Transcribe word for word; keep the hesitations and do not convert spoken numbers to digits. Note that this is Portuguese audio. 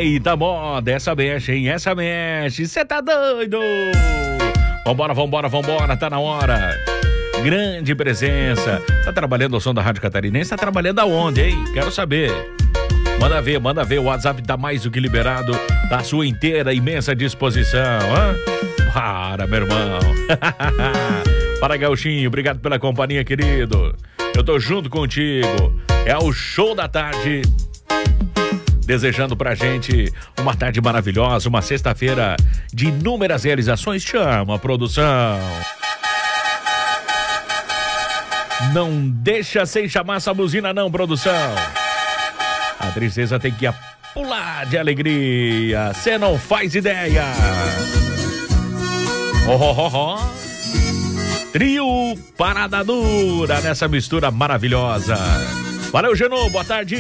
Eita moda, essa mexe, hein? Essa mexe, cê tá doido? Vambora, vambora, vambora, tá na hora. Grande presença. Tá trabalhando o som da Rádio Catarinense? Tá trabalhando aonde, hein? Quero saber. Manda ver, manda ver. O WhatsApp tá mais do que liberado. Tá à sua inteira, imensa disposição. Hã? Para, meu irmão. Para, Gauchinho. Obrigado pela companhia, querido. Eu tô junto contigo. É o show da tarde. Desejando pra gente uma tarde maravilhosa, uma sexta-feira de inúmeras realizações. Chama, produção. Não deixa sem chamar essa buzina não, produção. A tristeza tem que pular de alegria. Cê não faz ideia. Oh, oh, oh, oh. Trio Parada Dura nessa mistura maravilhosa. Valeu, Genô. Boa tarde.